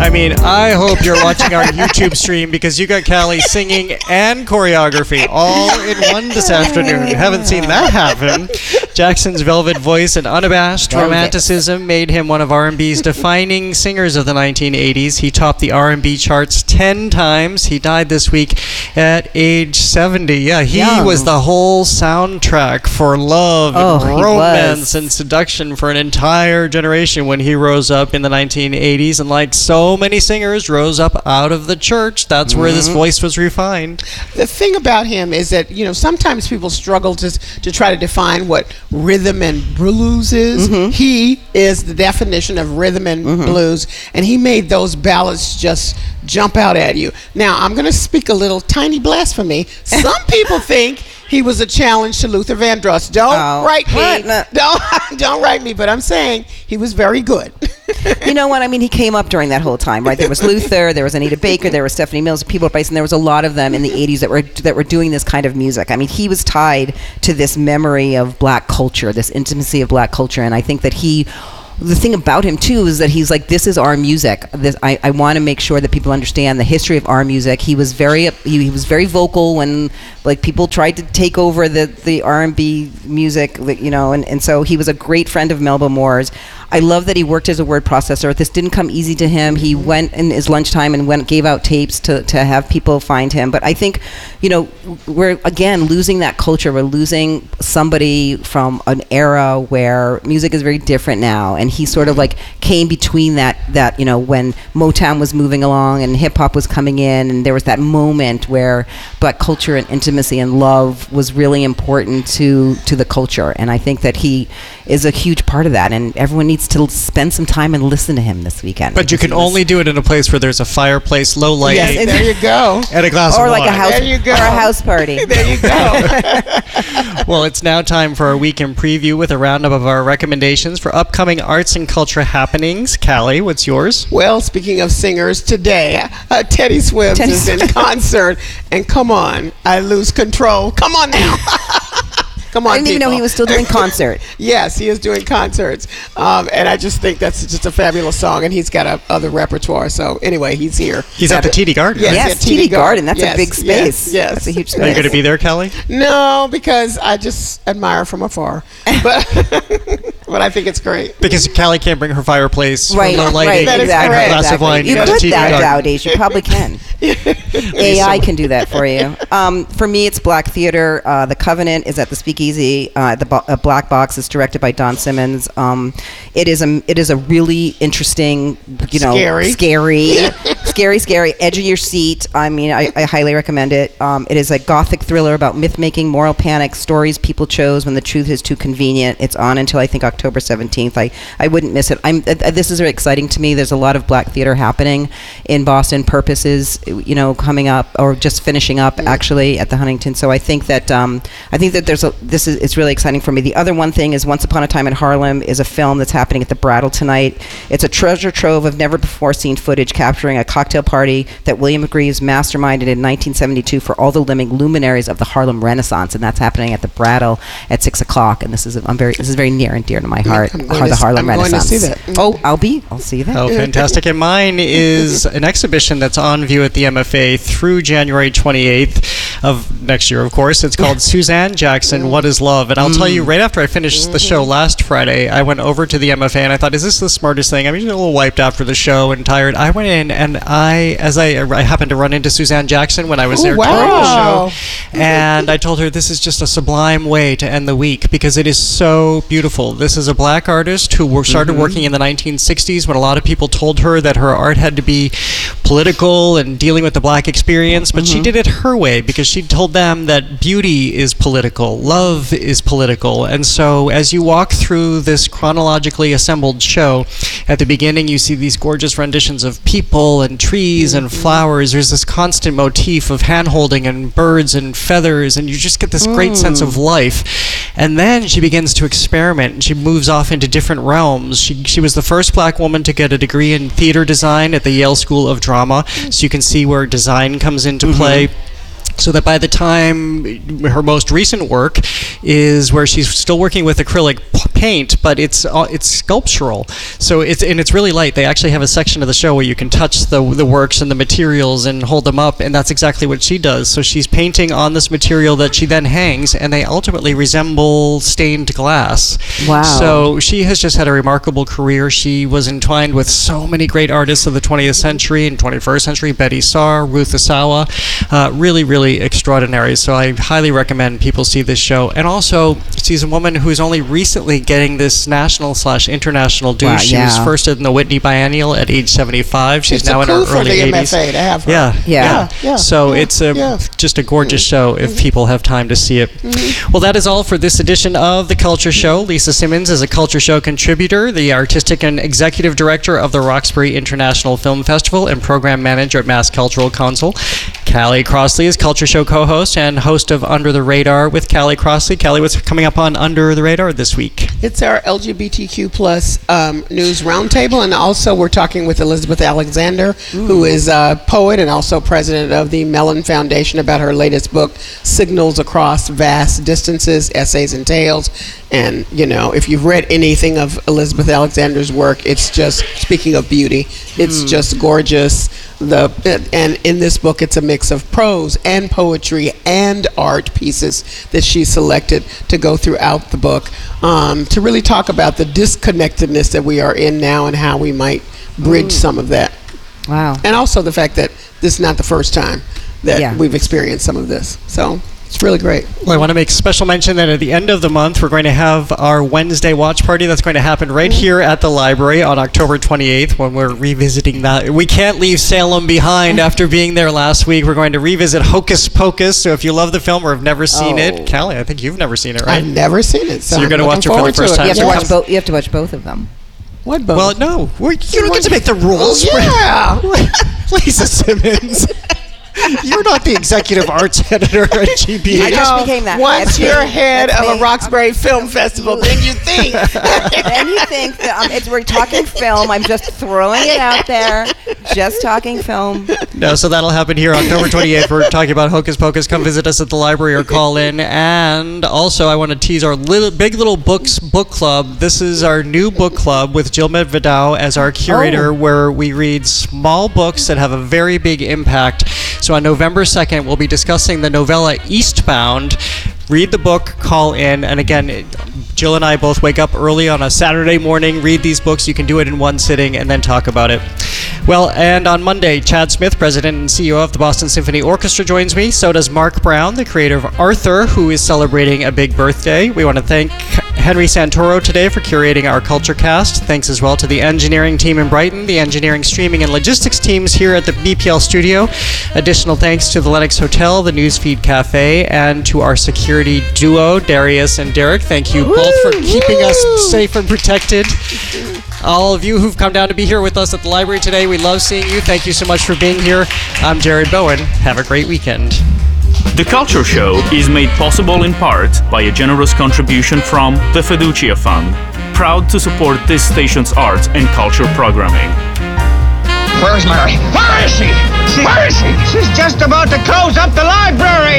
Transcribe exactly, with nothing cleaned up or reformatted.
I mean, I hope you're watching our YouTube stream because you got Callie singing and choreography all in one this afternoon. Haven't seen that happen. Jackson's velvet voice and unabashed Velvet. romanticism made him one of R and B's defining singers of the nineteen eighties. He topped the R and B charts ten times. He died this week at age seventy. Yeah, he Young. was the whole soundtrack for love Oh, and he romance was. and seduction for an entire generation when he rose up in the nineteen eighties. And like so many singers, rose up out of the church. That's mm-hmm. where this voice was refined. The thing about him is that, you know, sometimes people struggle to to try to define what rhythm and blues is. Mm-hmm. He is the definition of rhythm and mm-hmm. blues, and he made those ballads just jump out at you. Now, I'm going to speak a little tiny blasphemy. Some people think he was a challenge to Luther Vandross. Don't Oh, write me. what? No. Don't don't write me. But I'm saying he was very good. You know what? I mean, he came up during that whole time, right? There was Luther, there was Anita Baker, there was Stephanie Mills, People Price, and there was a lot of them in the eighties that were that were doing this kind of music. I mean, he was tied to this memory of black culture, this intimacy of black culture, and I think that he. The thing about him too is that he's like, this is our music. This, I, I want to make sure that people understand the history of our music. He was very he, he was very vocal when like people tried to take over the, the R and B music, you know, and, and so he was a great friend of Melba Moore's. I love that he worked as a word processor. This didn't come easy to him. He went in his lunchtime and went gave out tapes to, to have people find him. But I think, you know, we're again losing that culture. We're losing somebody from an era where music is very different now. And he sort of like came between that, that, you know, when Motown was moving along and hip hop was coming in, and there was that moment where black culture and intimacy and love was really important to, to the culture. And I think that he is a huge part of that. And everyone needs to spend some time and listen to him this weekend. But you can only do it in a place where there's a fireplace, low lighting, Yes, there you go. and a glass or of like wine. a house, There you go. or a house party. There you go. Well, it's now time for our weekend preview with a roundup of our recommendations for upcoming arts and culture happenings. Callie, what's yours? Well, speaking of singers, today uh, Teddy Swims Teddy is in Swims. concert, and come on, I lose control. Come on now. Come on, I didn't even know people. he was still doing concert. Yes, he is doing concerts, um, and I just think that's just a fabulous song, and he's got a other repertoire. So anyway, he's here. He's at the T D Garden. Yes, Yes, at T D Garden. That's Yes, a big yes, space. Yes, That's a huge space. Are you going to be there, Callie? No, because I just admire from afar, but but I think it's great. Because Callie can't bring her fireplace Right, or low right, lighting That is and exactly. her glass exactly. of wine. You at the could T D that Garden. nowadays. You probably can. A I can do that for you. Um, for me, it's Black Theater. Uh, the Covenant is at the Speakeasy. Uh, the bo- uh, Black Box is directed by Don Simmons. Um, it is a it is a really interesting, you know, Scary. scary, scary, scary, edge of your seat. I mean, I, I highly recommend it. Um, it is a gothic thriller about myth making, moral panic, stories people chose when the truth is too convenient. It's on until I think October seventeenth. I, I wouldn't miss it. I'm uh, this is very exciting to me. There's a lot of Black theater happening in Boston. Purpose is, you know, coming up or just finishing up actually at the Huntington. So I think that um, I think that there's a this is it's really exciting for me. The other one thing is Once Upon a Time in Harlem is a film that's happening at the Brattle tonight. It's a treasure trove of never before seen footage capturing a cocktail party that William Greaves masterminded in nineteen seventy-two for all the living luminaries of the Harlem Renaissance, and that's happening at the Brattle at six o'clock. And this is I'm very this is very near and dear to my heart. I'm Har- going the to- Harlem I'm going to Renaissance. see that. Oh, I'll be I'll see you there. Oh, fantastic. And mine is an exhibition that's on view at the M F A through January twenty-eighth of next year, of course. It's called Suzanne Jackson, What is Love? And I'll tell you, right after I finished the show last Friday, I went over to the M F A and I thought, is this the smartest thing? I'm usually a little wiped after the show and tired. I went in and I, as I, I happened to run into Suzanne Jackson when I was Ooh, there during wow. the show. And I told her, this is just a sublime way to end the week because it is so beautiful. This is a black artist who wor- started Mm-hmm. working in the nineteen sixties when a lot of people told her that her art had to be political and dealing with the black experience, but she did it her way because she told them that beauty is political, love is political. And so as you walk through this chronologically assembled show, at the beginning you see these gorgeous renditions of people and trees and flowers. There's this constant motif of hand-holding and birds and feathers, and you just get this great sense of life. And then she begins to experiment, and she moves off into different realms. She, she was the first black woman to get a degree in theater design at the Yale School of Drama, so you can see where design comes into play. So that by the time her most recent work is where she's still working with acrylic p- paint, but it's uh, it's sculptural. So it's and it's really light. They actually have a section of the show where you can touch the the works and the materials and hold them up, and that's exactly what she does. So she's painting on this material that she then hangs, and they ultimately resemble stained glass. Wow. So she has just had a remarkable career. She was entwined with so many great artists of the twentieth century and twenty-first century: Betty Saar, Ruth Asawa. Uh, really, really extraordinary. So I highly recommend people see this show. And also, she's a woman who's only recently getting this national slash international dues. Wow, she yeah. was first in the Whitney Biennial at age seventy-five. She's It's now a in her coup for early the eighties. M F A to have her. Yeah, Yeah. Yeah, yeah, So yeah, it's a, yeah. just a gorgeous show if people have time to see it. Well, that is all for this edition of The Culture Show. Lisa Simmons is a Culture Show contributor, the artistic and executive director of the Roxbury International Film Festival, and program manager at Mass Cultural Council. Callie Crossley is Culture Show co-host and host of Under the Radar with Callie Crossley. Callie, what's coming up on Under the Radar this week? It's our L G B T Q plus um, news roundtable, and also we're talking with Elizabeth Alexander, who is a poet and also president of the Mellon Foundation, about her latest book, Signals Across Vast Distances, Essays and Tales. And, you know, if you've read anything of Elizabeth Alexander's work, it's just, speaking of beauty, it's Mm. just gorgeous. The and in this book, it's a mix of prose and poetry and art pieces that she selected to go throughout the book, um, to really talk about the disconnectedness that we are in now and how we might bridge some of that. Wow. And also the fact that this is not the first time that Yeah. we've experienced some of this. So it's really great. Well, I want to make special mention that at the end of the month, we're going to have our Wednesday watch party. That's going to happen right here at the library on October twenty-eighth when we're revisiting that. We can't leave Salem behind after being there last week. We're going to revisit Hocus Pocus. So if you love the film or have never seen Oh. it, Callie, I think you've never seen it, right? I've never seen it. So, So you're I'm gonna watch looking it for the forward to first time. You have to Yeah. watch both. You have to watch both of them. What book? Well, no, we're, you don't get to make the rules. yeah. Lisa Simmons. You're not the executive arts editor at G B I H. just became that. Once That's you're me. head That's of me. a Roxbury Film Festival, then you think. Then you think that um, it's, we're talking film. I'm just throwing it out there. Just talking film. No, so that'll happen here October twenty-eighth. We're talking about Hocus Pocus. Come visit us at the library or call in. And also, I want to tease our little, big little books book club. This is our new book club with Jill Medvedau as our curator, Oh. where we read small books that have a very big impact. So on November second, we'll be discussing the novella Eastbound. Read the book, call in, and again, it- Jill and I both wake up early on a Saturday morning, read these books. You can do it in one sitting and then talk about it. Well, and on Monday, Chad Smith, president and C E O of the Boston Symphony Orchestra, joins me. So does Mark Brown, the creator of Arthur, who is celebrating a big birthday. We want to thank Henry Santoro today for curating our Culture Cast. Thanks as well to the engineering team in Brighton, the engineering, streaming, and logistics teams here at the B P L studio. Additional thanks to the Lennox Hotel, the Newsfeed Cafe, and to our security duo, Darius and Derek. Thank you both for keeping us safe and protected. All of you who've come down to be here with us at the library today, we love seeing you. Thank you so much for being here. I'm Jared Bowen. Have a great weekend. The Culture Show is made possible in part by a generous contribution from the Fiducia Fund, proud to support this station's arts and culture programming. Where's Mary? Where is she? Where is she? She's just about to close up the library!